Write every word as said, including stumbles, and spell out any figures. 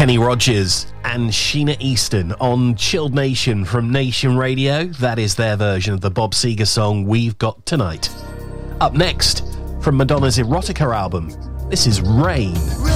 Kenny Rogers and Sheena Easton on Chilled Nation from Nation Radio. That is their version of the Bob Seger song We've Got Tonight. Up next, from Madonna's Erotica album, this is Rain.